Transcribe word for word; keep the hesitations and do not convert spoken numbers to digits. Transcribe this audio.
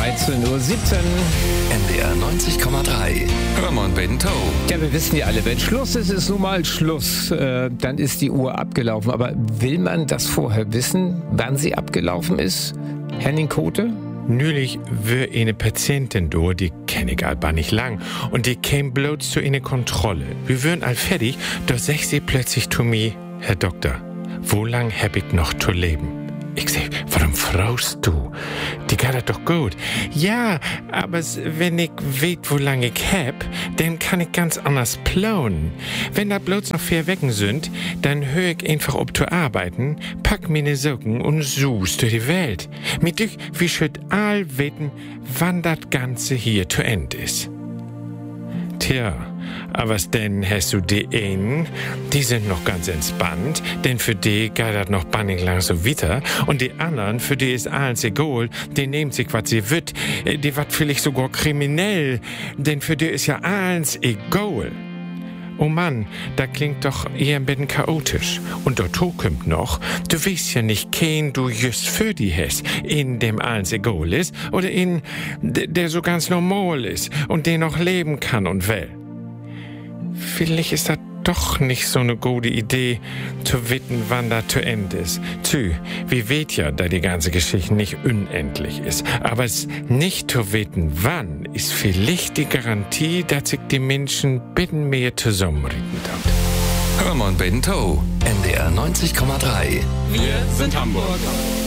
dreizehn Uhr siebzehn. N D R neunzig Komma drei. Hör mal, Bento. Ja, wir wissen ja alle, wenn Schluss ist, ist nun mal Schluss. Äh, dann ist die Uhr abgelaufen. Aber will man das vorher wissen, wann sie abgelaufen ist? Henning Kote? Neulich war eine Patientin da, die kenne ich aber nicht lang. Und die kam bloß zu einer Kontrolle. Wir wären all fertig, doch sagt sie plötzlich zu mir, Herr Doktor, wo lang hab ich noch zu leben? Ich sag, warum fragst du? Die geht das doch gut. Ja, aber wenn ich weiß, wo lange ich hab, dann kann ich ganz anders planen. Wenn da bloß noch vier Wochen sind, dann höre ich einfach ob zu arbeiten, pack meine Socken und such's durch die Welt. Mit dich, wie schütt all wissen, wann das Ganze hier zu Ende ist. Tja, aber was denn hast du die einen, die sind noch ganz entspannt, denn für die geht das noch bannig lang so weiter, und die anderen, für die ist alles egal, die nehmen sich, was sie will, die wat vielleicht sogar kriminell, denn für die ist ja alles egal. Oh Mann, da klingt doch eher ein bisschen chaotisch. Und dazu kommt noch, du weißt ja nicht, kein du just für die hast, in dem alles egal ist, oder in der so ganz normal ist und der noch leben kann und will. Vielleicht ist das doch nicht so eine gute Idee, zu wissen, wann das zu Ende ist. Tü, wir wissen ja, da die ganze Geschichte nicht unendlich ist. Aber es nicht zu wissen, wann, ist vielleicht die Garantie, dass sich die Menschen bitten mehr zusammenreden hat. Hör mal, Bento. N D R neunzig Komma drei. Wir sind Hamburg.